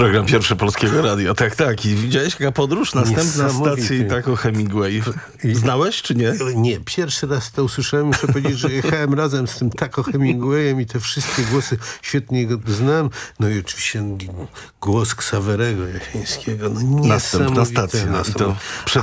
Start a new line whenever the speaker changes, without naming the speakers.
Program Pierwszy Polskiego Radia. Tak. I widziałeś jaka podróż? Następna
Niesamowity.
stacja i tak o Hemingway. Znałeś czy nie?
Nie, pierwszy raz to usłyszałem. Muszę powiedzieć, że jechałem razem z tym Taco Hemingwayem i te wszystkie głosy świetnie go znam. No i oczywiście głos Ksawerego Jasińskiego. No
Następna
niesamowite.
stacja. I to